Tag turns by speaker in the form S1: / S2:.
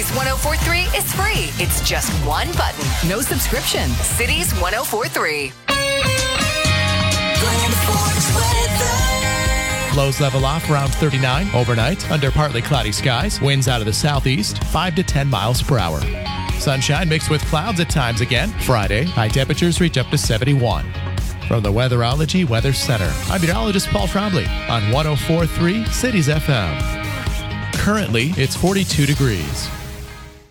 S1: Cities 1043 is free. It's just one button. No subscription. Cities 1043.
S2: Lows level off around 39 overnight under partly cloudy skies. Winds out of the southeast, 5 to 10 miles per hour. Sunshine mixed with clouds at times again. Friday, high temperatures reach up to 71. From the Weatherology Weather Center, I'm meteorologist Paul Trombley on 104.3 Cities FM. Currently, it's 42 degrees.